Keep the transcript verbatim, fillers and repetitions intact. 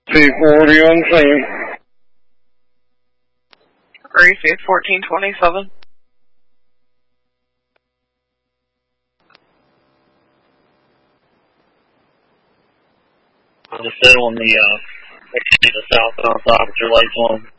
C forty on scene. Receive fourteen twenty-seven. I'll just sit on the, uh, the south on top of your lights on.